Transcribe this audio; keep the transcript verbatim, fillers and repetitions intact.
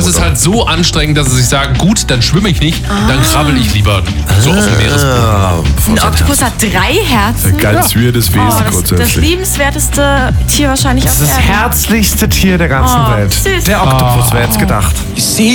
es ist halt so anstrengend, dass sie sich sagen, gut, dann schwimme ich nicht, ah. dann krabbel ich lieber so auf dem Meeresboden. Ein Oktopus hat drei Herzen? Ein ganz ja. weirdes Wesen oh, das, grundsätzlich. Das liebenswerteste Tier wahrscheinlich das auf Das ist das Erden. herzlichste Tier der ganzen oh, Welt. Süß. Der Oktopus, oh. wer hätte es gedacht?